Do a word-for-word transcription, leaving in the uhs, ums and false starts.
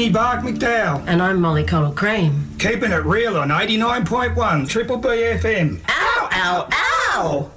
Vinnie Bark McDowell. And I'm Molly Cottle Cream. Keeping it real on eighty-nine point one Triple B F M. Ow, ow, ow!